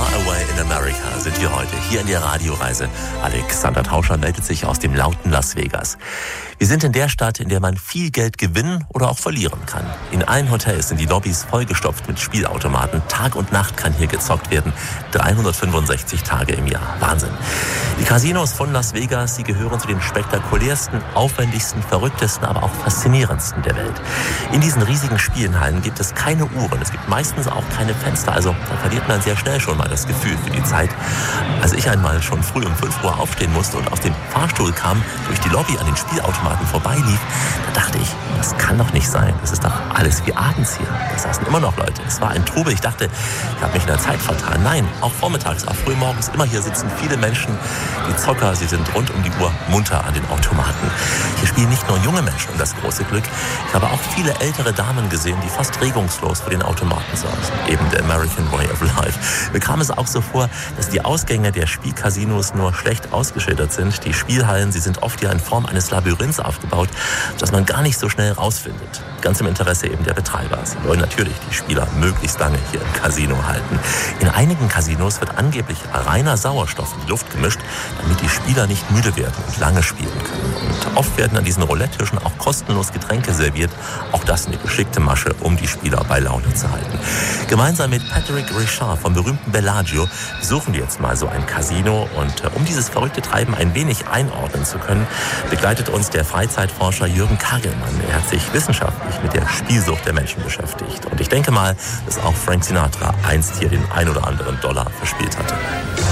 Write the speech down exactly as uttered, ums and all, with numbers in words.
Far Away in America sind wir heute hier in der Radioreise. Alexander Tauscher meldet sich aus dem lauten Las Vegas. Wir sind in der Stadt, in der man viel Geld gewinnen oder auch verlieren kann. In allen Hotels sind die Lobbys vollgestopft mit Spielautomaten. Tag und Nacht kann hier gezockt werden. dreihundertfünfundsechzig Tage im Jahr. Wahnsinn. Die Casinos von Las Vegas, sie gehören zu den spektakulärsten, aufwendigsten, verrücktesten, aber auch faszinierendsten der Welt. In diesen riesigen Spielenhallen gibt es keine Uhren. Es gibt meistens auch keine Fenster. Also da verliert man sehr schnell schon mal das Gefühl für die Zeit. Als ich einmal schon früh um fünf Uhr aufstehen musste und aus dem Fahrstuhl kam, durch die Lobby an den Spielautomaten vorbeilief, da dachte ich, das kann doch nicht sein. Das ist doch alles wie abends hier. Da saßen immer noch Leute. Es war ein Trubel. Ich dachte, ich habe mich in der Zeit vertan. Nein, auch vormittags, auch frühmorgens, immer hier sitzen viele Menschen. Die Zocker, sie sind rund um die Uhr munter an den Automaten. Hier spielen nicht nur junge Menschen um das große Glück. Ich habe auch viele ältere Damen gesehen, die fast regungslos vor den Automaten saßen. Eben der American Way of Life. Mir kam es auch so vor, dass die Ausgänge der Spielcasinos nur schlecht ausgeschildert sind. Die Spielhallen, sie sind oft ja in Form eines Labyrinths aufgebaut, dass man gar nicht so schnell rausfindet. Ganz im Interesse eben der Betreiber. Sie wollen natürlich die Spieler möglichst lange hier im Casino halten. In einigen Casinos wird angeblich reiner Sauerstoff in die Luft gemischt, damit die Spieler nicht müde werden und lange spielen können. Und oft werden an diesen Roulette-Tischen auch kostenlos Getränke serviert. Auch das eine geschickte Masche, um die Spieler bei Laune zu halten. Gemeinsam mit Patrick Richard vom berühmten Bellagio besuchen wir jetzt mal so ein Casino. Und äh, um dieses verrückte Treiben ein wenig einordnen zu können, begleitet uns der Freizeitforscher Jürgen Kagelmann. Er hat sich wissenschaftlich mit der Spielsucht der Menschen beschäftigt. Und ich denke mal, dass auch Frank Sinatra einst hier den ein oder anderen Dollar verspielt hatte.